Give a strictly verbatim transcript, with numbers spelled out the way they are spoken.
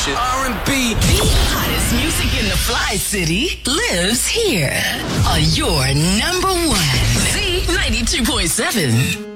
shit. R and B. The hottest music in the Fly City lives here on your number one. Z ninety-two point seven.